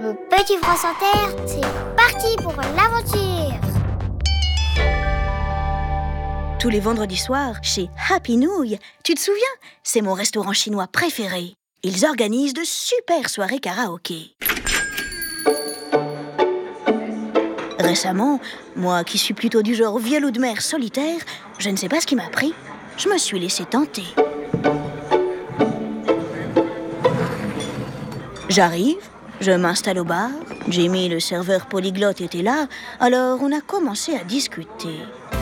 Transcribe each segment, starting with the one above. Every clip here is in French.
Mon petit France Inter, c'est parti pour l'aventure. Tous les vendredis soirs, chez Happy Nouille, tu te souviens? C'est mon restaurant chinois préféré. Ils organisent de super soirées karaoké. Récemment, moi qui suis plutôt du genre vieux loup de mer solitaire, je ne sais pas ce qui m'a pris. Je me suis laissée tenter. J'arrive, je m'installe au bar. Jimmy, le serveur polyglotte, était là, alors on a commencé à discuter.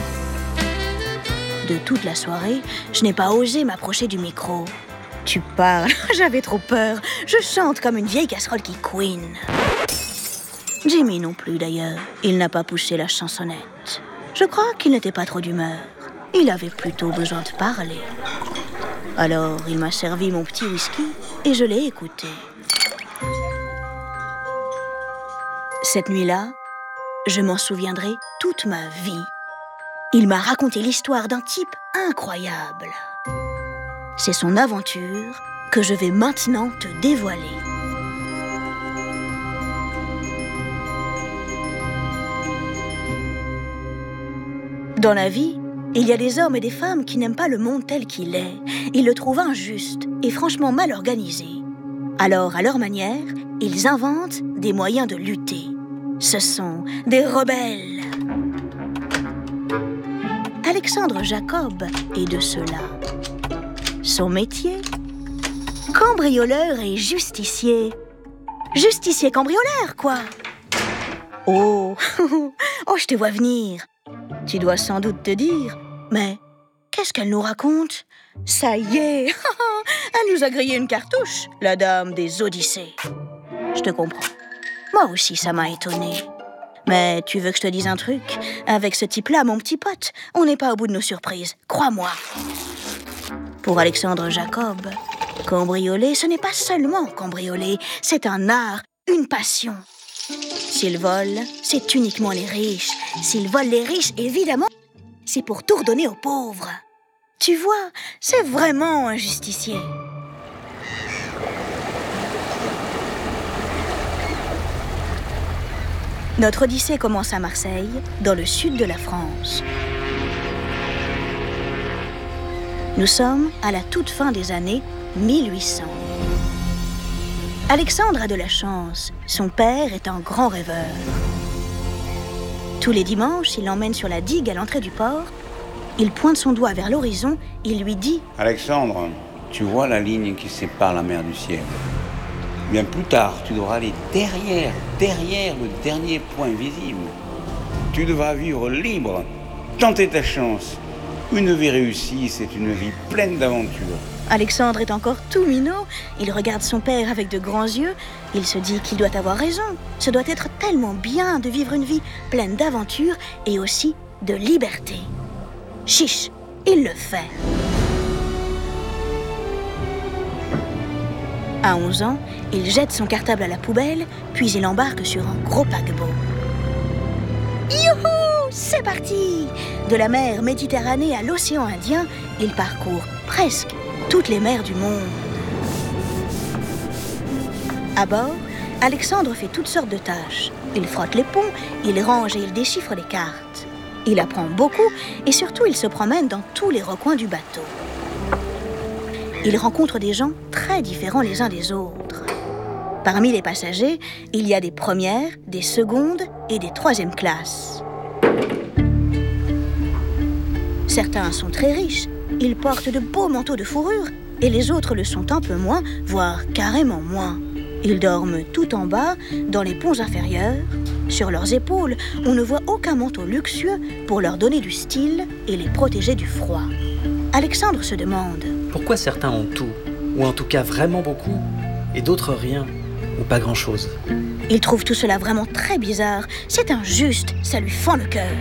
De toute la soirée, je n'ai pas osé m'approcher du micro. Tu parles, j'avais trop peur. Je chante comme une vieille casserole qui couine. Jimmy non plus d'ailleurs, il n'a pas poussé la chansonnette. Je crois qu'il n'était pas trop d'humeur. Il avait plutôt besoin de parler. Alors il m'a servi mon petit whisky et je l'ai écouté. Cette nuit-là, je m'en souviendrai toute ma vie. Il m'a raconté l'histoire d'un type incroyable. C'est son aventure que je vais maintenant te dévoiler. Dans la vie, il y a des hommes et des femmes qui n'aiment pas le monde tel qu'il est. Ils le trouvent injuste et franchement mal organisé. Alors, à leur manière, ils inventent des moyens de lutter. Ce sont des rebelles. Alexandre Jacob est de ceux-là. Son métier? Cambrioleur et justicier. Justicier cambrioleur, quoi. Oh, oh, je te vois venir. Tu dois sans doute te dire, mais qu'est-ce qu'elle nous raconte? Ça y est, elle nous a grillé une cartouche, la dame des Odyssées. Je te comprends. Moi aussi, ça m'a étonnée. Mais tu veux que je te dise un truc? Avec ce type-là, mon petit pote, on n'est pas au bout de nos surprises, crois-moi. Pour Alexandre Jacob, cambrioler, ce n'est pas seulement cambrioler, c'est un art, une passion. S'il vole, c'est uniquement les riches. S'il vole les riches, évidemment, c'est pour tout redonner aux pauvres. Tu vois, c'est vraiment un justicier. Notre odyssée commence à Marseille, dans le sud de la France. Nous sommes à la toute fin des années 1800. Alexandre a de la chance. Son père est un grand rêveur. Tous les dimanches, il l'emmène sur la digue à l'entrée du port. Il pointe son doigt vers l'horizon. Il lui dit « Alexandre, tu vois la ligne qui sépare la mer du ciel. Bien plus tard, tu devras aller derrière le dernier point visible. Tu devras vivre libre, tenter ta chance. Une vie réussie, c'est une vie pleine d'aventures. » Alexandre est encore tout minot. Il regarde son père avec de grands yeux. Il se dit qu'il doit avoir raison. Ce doit être tellement bien de vivre une vie pleine d'aventures et aussi de liberté. Chiche, il le fait. À 11 ans, il jette son cartable à la poubelle, puis il embarque sur un gros paquebot. Youhou! C'est parti! De la mer Méditerranée à l'océan Indien, il parcourt presque toutes les mers du monde. À bord, Alexandre fait toutes sortes de tâches. Il frotte les ponts, il range et il déchiffre les cartes. Il apprend beaucoup et surtout il se promène dans tous les recoins du bateau. Il rencontre des gens très différents les uns des autres. Parmi les passagers, il y a des premières, des secondes et des troisièmes classes. Certains sont très riches. Ils portent de beaux manteaux de fourrure et les autres le sont un peu moins, voire carrément moins. Ils dorment tout en bas, dans les ponts inférieurs. Sur leurs épaules, on ne voit aucun manteau luxueux pour leur donner du style et les protéger du froid. Alexandre se demande pourquoi certains ont tout, ou en tout cas vraiment beaucoup, et d'autres rien, ou pas grand-chose. Il trouve tout cela vraiment très bizarre. C'est injuste, ça lui fend le cœur.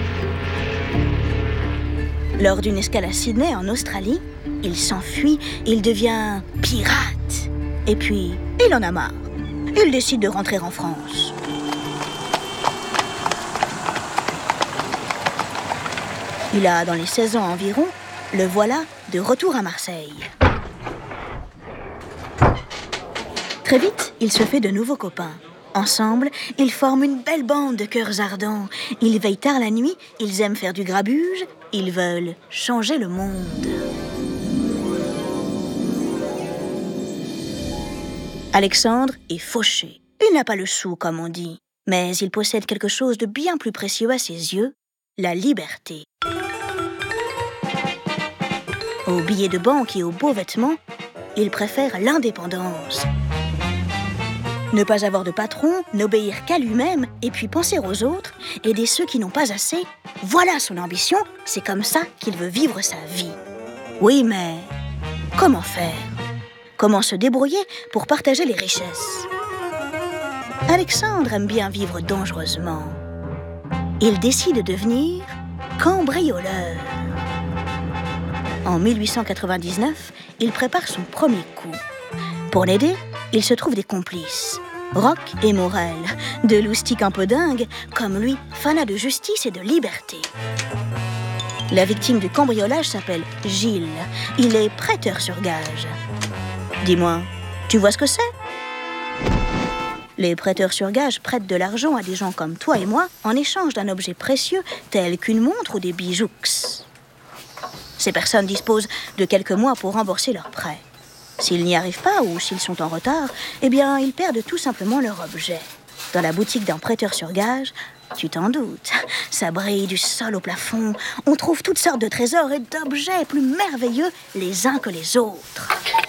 Lors d'une escale à Sydney, en Australie, il s'enfuit, il devient pirate. Et puis, il en a marre. Il décide de rentrer en France. Il a, dans les 16 ans environ, le voilà de retour à Marseille. Très vite, il se fait de nouveaux copains. Ensemble, ils forment une belle bande de cœurs ardents. Ils veillent tard la nuit, ils aiment faire du grabuge, ils veulent changer le monde. Alexandre est fauché. Il n'a pas le sou, comme on dit. Mais il possède quelque chose de bien plus précieux à ses yeux, la liberté. Aux billets de banque et aux beaux vêtements, il préfère l'indépendance. Ne pas avoir de patron, n'obéir qu'à lui-même et puis penser aux autres, aider ceux qui n'ont pas assez, voilà son ambition, c'est comme ça qu'il veut vivre sa vie. Oui, mais comment faire? Comment se débrouiller pour partager les richesses? Alexandre aime bien vivre dangereusement. Il décide de devenir cambrioleur. En 1899, il prépare son premier coup. Pour l'aider, il se trouve des complices. Roch et Morel, deux loustics un peu dingues, comme lui, fanats de justice et de liberté. La victime du cambriolage s'appelle Gilles. Il est prêteur sur gage. Dis-moi, tu vois ce que c'est? Les prêteurs sur gage prêtent de l'argent à des gens comme toi et moi en échange d'un objet précieux tel qu'une montre ou des bijoux. Ces personnes disposent de quelques mois pour rembourser leur prêt. S'ils n'y arrivent pas ou s'ils sont en retard, eh bien, ils perdent tout simplement leur objet. Dans la boutique d'un prêteur sur gage, tu t'en doutes, ça brille du sol au plafond. On trouve toutes sortes de trésors et d'objets plus merveilleux les uns que les autres.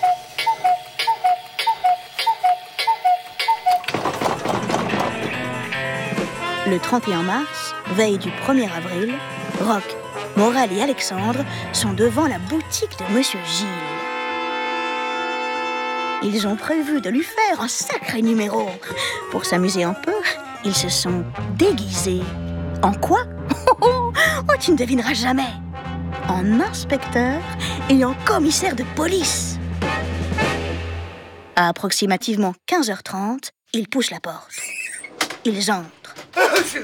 Le 31 mars, veille du 1er avril, Roch, Morel et Alexandre sont devant la boutique de Monsieur Gilles. Ils ont prévu de lui faire un sacré numéro. Pour s'amuser un peu, ils se sont déguisés. En quoi? Oh, tu ne devineras jamais. En inspecteur et en commissaire de police. À approximativement 15h30, ils poussent la porte. Ils entrent.